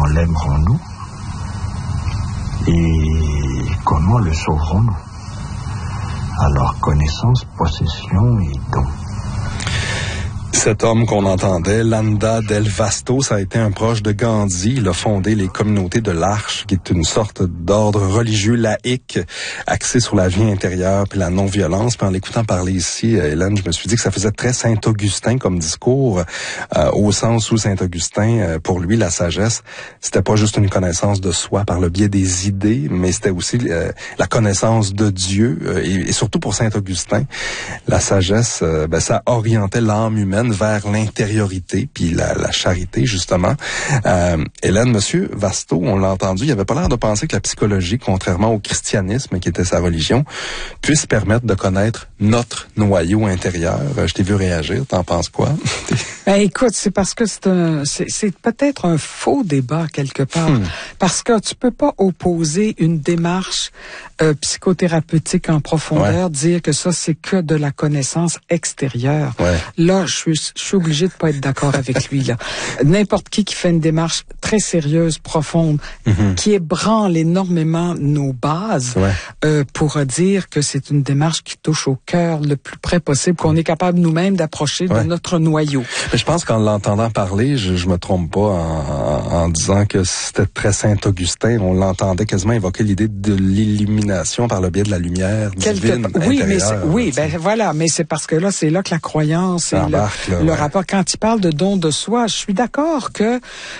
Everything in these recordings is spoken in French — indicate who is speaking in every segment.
Speaker 1: comment l'aimerons-nous et comment le sauverons-nous? Alors, connaissance, possession et don.
Speaker 2: Cet homme qu'on entendait, Landa Del Vasto, ça a été un proche de Gandhi. Il a fondé les communautés de l'Arche, qui est une sorte d'ordre religieux laïque axé sur la vie intérieure puis la non-violence. Puis en l'écoutant parler ici, Hélène, je me suis dit que ça faisait très Saint-Augustin comme discours, au sens où Saint-Augustin, pour lui, la sagesse, c'était pas juste une connaissance de soi par le biais des idées, mais c'était aussi la connaissance de Dieu. Et surtout pour Saint-Augustin, la sagesse, ça orientait l'âme humaine vers l'intériorité puis la charité, justement. Hélène, Monsieur Vasto, on l'a entendu, il avait pas l'air de penser que la psychologie, contrairement au christianisme qui était sa religion, puisse permettre de connaître notre noyau intérieur. Je t'ai vu réagir, t'en penses quoi?
Speaker 3: Écoute, c'est parce que c'est peut-être un faux débat quelque part, parce que tu peux pas opposer une démarche psychothérapeutique en profondeur, dire que ça c'est que de la connaissance extérieure. Là, je suis obligé de pas être d'accord avec lui là. N'importe qui fait une démarche très sérieuse, profonde, qui ébranle énormément nos bases, pourra dire que c'est une démarche qui touche au cœur le plus près possible, qu'on est capable nous-mêmes d'approcher de notre noyau.
Speaker 2: Mais je pense qu'en l'entendant parler, je me trompe pas en disant que c'était très Saint-Augustin. On l'entendait quasiment évoquer l'idée de l'illumination par le biais de la lumière divine intérieure.
Speaker 3: Voilà, mais c'est parce que là, c'est là que la croyance et le rapport. Quand il parle de don de soi, je suis d'accord que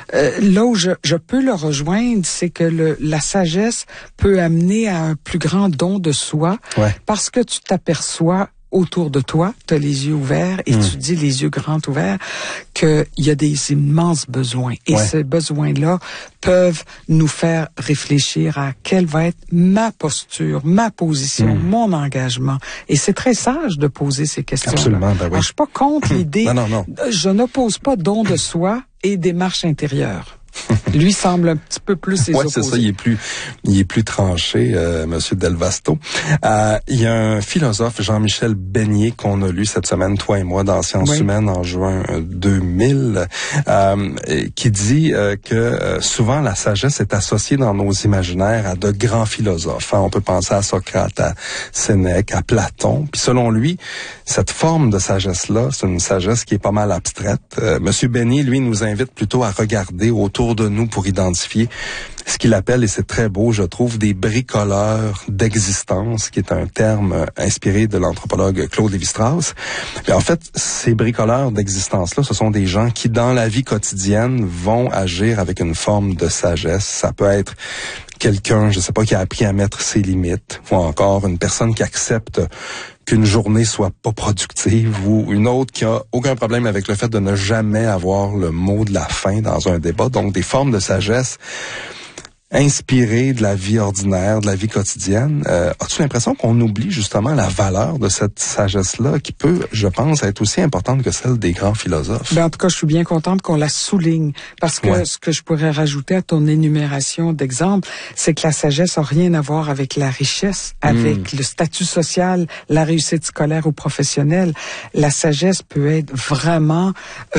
Speaker 3: là où je peux le rejoindre, c'est que la sagesse peut amener à un plus grand don de soi, parce que tu t'aperçois autour de toi, tu as les yeux ouverts et tu dis les yeux grands ouverts qu'il y a des immenses besoins. Et ces besoins-là peuvent nous faire réfléchir à quelle va être ma posture, ma position, mon engagement. Et c'est très sage de poser ces questions-là.
Speaker 2: Absolument,
Speaker 3: Alors, je suis pas contre l'idée.
Speaker 2: Non.
Speaker 3: Je n'oppose pas don de soi et démarche intérieure. Lui semble un petit peu plus les opposer.
Speaker 2: C'est ça, il est plus tranché, Monsieur Del Vasto. Il y a un philosophe, Jean-Michel Beignet, qu'on a lu cette semaine, toi et moi, dans Sciences humaines en juin 2000, qui dit que souvent la sagesse est associée dans nos imaginaires à de grands philosophes. On peut penser à Socrate, à Sénèque, à Platon. Puis selon lui, cette forme de sagesse-là, c'est une sagesse qui est pas mal abstraite. Monsieur Beignet, lui, nous invite plutôt à regarder autour de nous pour identifier ce qu'il appelle, et c'est très beau, je trouve, des bricoleurs d'existence, qui est un terme inspiré de l'anthropologue Claude Lévi-Strauss. Et en fait, ces bricoleurs d'existence-là, ce sont des gens qui, dans la vie quotidienne, vont agir avec une forme de sagesse. Ça peut être quelqu'un, je sais pas, qui a appris à mettre ses limites, ou encore une personne qui accepte qu'une journée soit pas productive, ou une autre qui a aucun problème avec le fait de ne jamais avoir le mot de la fin dans un débat. Donc, des formes de sagesse inspirées de la vie ordinaire, de la vie quotidienne. As-tu l'impression qu'on oublie justement la valeur de cette sagesse-là, qui peut, je pense, être aussi importante que celle des grands philosophes?
Speaker 3: En tout cas, je suis bien contente qu'on la souligne, parce que ce que je pourrais rajouter à ton énumération d'exemples, c'est que la sagesse n'a rien à voir avec la richesse, avec le statut social, la réussite scolaire ou professionnelle. La sagesse peut être vraiment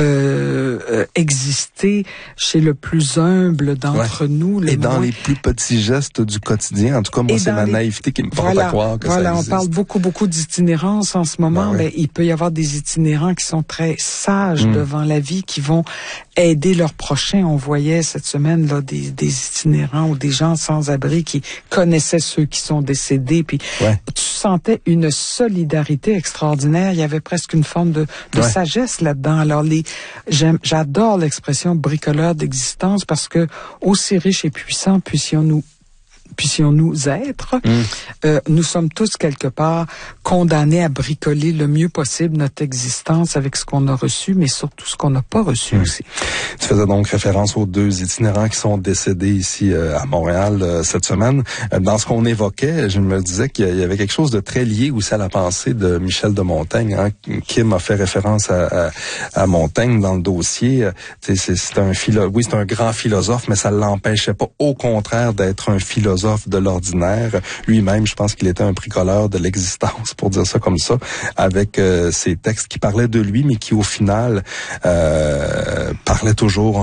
Speaker 3: exister chez le plus humble d'entre nous.
Speaker 2: Et dans les plus petits gestes du quotidien. En tout cas, moi, c'est ma naïveté qui me porte à croire que ça existe.
Speaker 3: On parle beaucoup d'itinérance en ce moment, mais il peut y avoir des itinérants qui sont très sages devant la vie, qui vont aider leurs prochains. On voyait cette semaine là des itinérants ou des gens sans abri qui connaissaient ceux qui sont décédés, puis tu sentais une solidarité extraordinaire. Il y avait presque une forme de sagesse là-dedans. Alors j'adore l'expression bricoleur d'existence, parce que aussi riche et puissant puissions-nous être, nous sommes tous quelque part condamnés à bricoler le mieux possible notre existence avec ce qu'on a reçu, mais surtout ce qu'on n'a pas reçu aussi.
Speaker 2: Tu faisais donc référence aux 2 itinérants qui sont décédés ici à Montréal cette semaine. Dans ce qu'on évoquait, je me disais qu'il y avait quelque chose de très lié aussi à la pensée de Michel de Montaigne. Kim a fait référence à Montaigne dans le dossier. C'est un grand philosophe, mais ça ne l'empêchait pas, au contraire, d'être un philosophe de l'ordinaire. Lui-même, je pense qu'il était un bricoleur de l'existence, pour dire ça comme ça, avec ses textes qui parlaient de lui, mais qui au final parlaient toujours